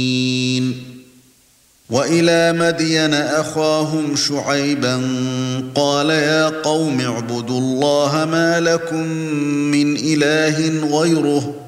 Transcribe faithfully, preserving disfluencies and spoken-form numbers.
وَإِلَى مَدْيَنَ أَخَاهُمْ شُعَيْبًا قَالَ يَا قَوْمِ اعْبُدُوا اللَّهَ مَا لَكُمْ مِنْ إِلَٰهٍ غَيْرُهُ